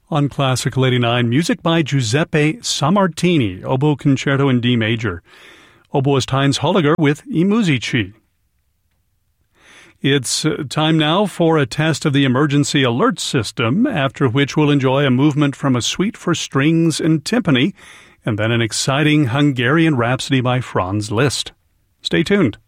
On Classical 89, music by Giuseppe Sammartini, Oboe Concerto in D Major. Oboist Heinz Holliger with I Musici. It's time now for a test of the emergency alert system, after which we'll enjoy a movement from a suite for strings and timpani, and then an exciting Hungarian rhapsody by Franz Liszt. Stay tuned.